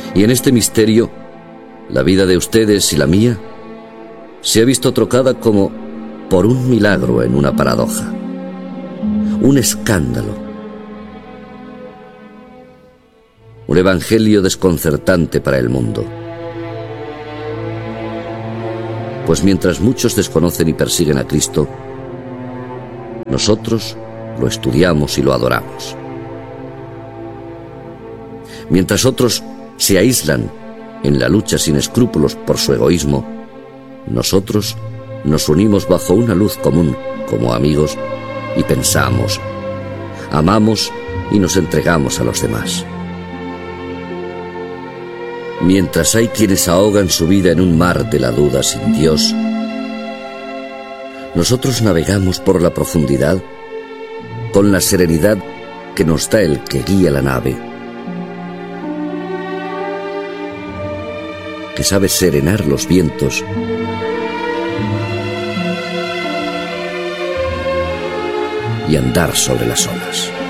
Y en este misterio, la vida de ustedes y la mía se ha visto trocada como por un milagro en una paradoja, un escándalo, un evangelio desconcertante para el mundo. Pues mientras muchos desconocen y persiguen a Cristo, nosotros lo estudiamos y lo adoramos. Mientras otros se aíslan en la lucha sin escrúpulos por su egoísmo, nosotros nos unimos bajo una luz común como amigos y pensamos, amamos y nos entregamos a los demás. Mientras hay quienes ahogan su vida en un mar de la duda sin Dios, nosotros navegamos por la profundidad con la serenidad que nos da el que guía la nave, que sabe serenar los vientos y andar sobre las olas.